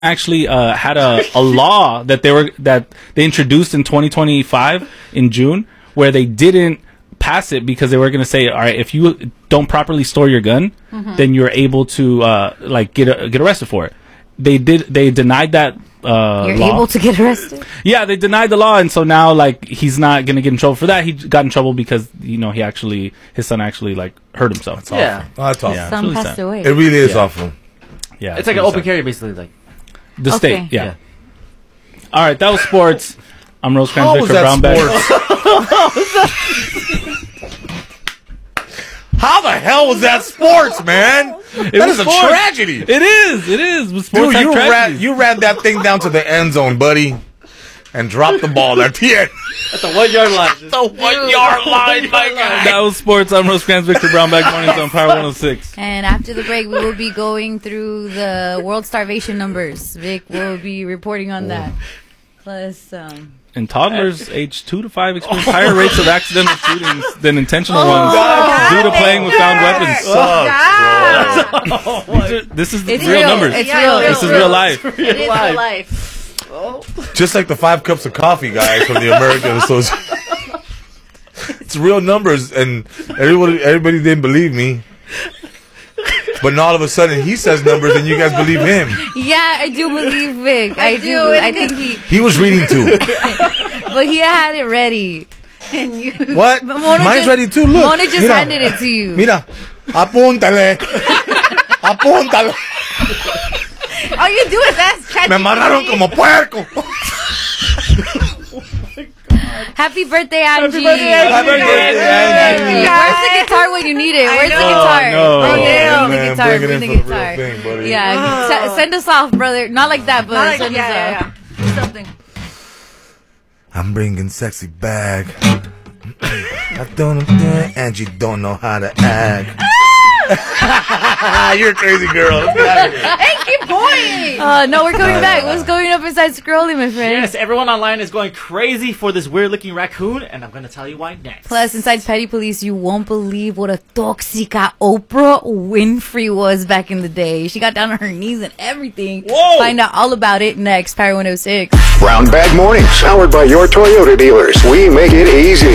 actually had a law that they introduced in 2025 in June, where they didn't pass it because they were going to say, all right, if you don't properly store your gun, then you're able to get arrested for it. They denied that You're law. able to get arrested? Yeah, they denied the law, and so now he's not going to get in trouble for that. He got in trouble because his son actually hurt himself. That's awful. Oh, that's awful. Yeah, Son really passed sad. away. It really is awful. Yeah, It's like an really open sad. carry, basically. The state. Yeah. All right, that was sports. I'm Rosecrans How was Victor that Brownback. How the hell was that sports, man? That was is a sports. tragedy. It is. With sports Dude, have you tragedies. ran that thing down to the end zone, buddy, and dropped the ball at the end. At the 1 yard line. The 1 yard line, my guy. That was sports. I'm Rosecrans Victor Brownback. Mornings on Power 106. And after the break, we will be going through the world starvation numbers. Vic will be reporting on that. Plus, And toddlers aged 2 to 5 experience higher rates of accidental shootings than intentional ones due to playing with found weapons. This is it's real real. numbers. It's real. This is real life. It is real life. Just like the 5 cups of coffee, guys, from the American Association. It's real numbers, and everybody didn't believe me. But now all of a sudden he says numbers, and you guys believe him. yeah, I do believe Vic. I do. I think He was reading too. but he had it ready. And you, What? But Mona Mine's just- ready too. Look. Mona just Mira. handed it to you. Mira. Apúntale. Apúntale. All you do is ask ChatGPT. Me amarraron como puerco. Happy birthday, Angie. Happy birthday, Angie. Where's the guitar when you need it? Where's the know. guitar? No. Bring Oh, the man, guitar. bring it Bring the in for the real guitar. thing, buddy. Yeah, send us off, brother. Not like that, but Not like- send us off. yeah. Something. I'm bringing sexy bag. I don't understand. Angie don't know how to act. You're a crazy girl. Hey, keep going. No, we're coming back. What's going up inside Scrolling, my friend? Yes, everyone online is going crazy for this weird-looking raccoon, and I'm going to tell you why next. Plus, inside Petty Police, you won't believe what a toxica Oprah Winfrey was back in the day. She got down on her knees and everything. Whoa! Find out all about it next. Power 106. Brown Bag Mornings, powered by your Toyota dealers. We make it easy.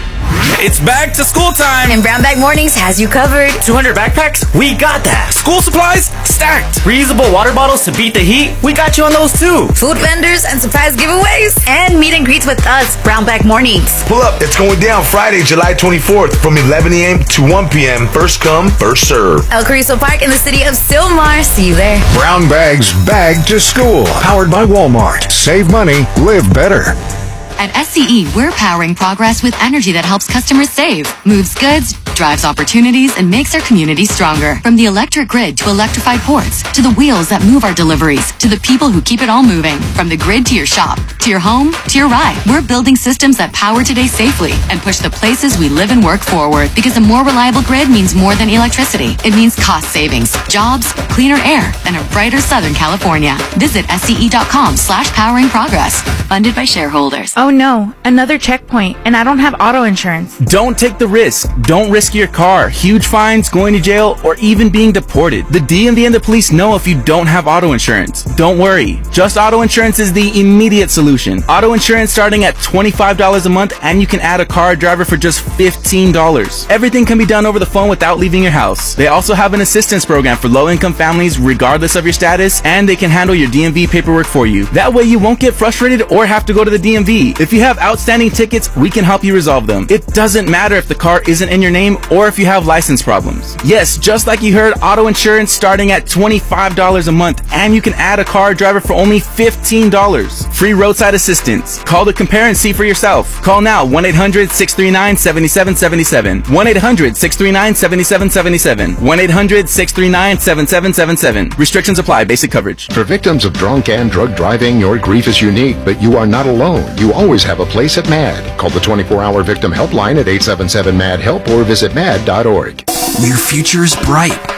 It's back to school time. And Brown Bag Mornings has you covered. 200 backpacks? We got that. School supplies stacked. Reusable water bottles to beat the heat? We got you on those too. Food vendors and surprise giveaways. And meet and greets with us, Brown Bag Mornings. Pull up. It's going down Friday, July 24th from 11 a.m. to 1 p.m. First come, first serve. El Carrizo Park in the city of Silmar. See you there. Brown Bag's Bag to School, powered by Walmart. Save money, live better. At SCE, we're powering progress with energy that helps customers save, moves goods, drives opportunities, and makes our community stronger. From the electric grid to electrified ports, to the wheels that move our deliveries, to the people who keep it all moving. From the grid to your shop, to your home, to your ride. We're building systems that power today safely and push the places we live and work forward. Because a more reliable grid means more than electricity. It means cost savings, jobs, cleaner air, and a brighter Southern California. Visit SCE.com/powering progress. Funded by shareholders. Oh no, another checkpoint, and I don't have auto insurance. Don't take the risk. Don't risk your car, huge fines, going to jail, or even being deported. The DMV and the police know if you don't have auto insurance. Don't worry. Just Auto Insurance is the immediate solution. Auto insurance starting at $25 a month, and you can add a car driver for just $15. Everything can be done over the phone without leaving your house. They also have an assistance program for low-income families regardless of your status, and they can handle your DMV paperwork for you. That way you won't get frustrated or have to go to the DMV. If you have outstanding tickets, we can help you resolve them. It doesn't matter if the car isn't in your name or if you have license problems. Yes, just like you heard, auto insurance starting at $25 a month, and you can add a car driver for only $15. Free roadside assistance. Call to compare and see for yourself. Call now 1-800-639-7777. 1-800-639-7777. 1-800-639-7777. Restrictions apply. Basic coverage. For victims of drunk and drug driving, your grief is unique, but you are not alone. You always have a place at MAD. Call the 24-hour victim helpline at 877-MAD-HELP or visit mad.org. Your future is bright.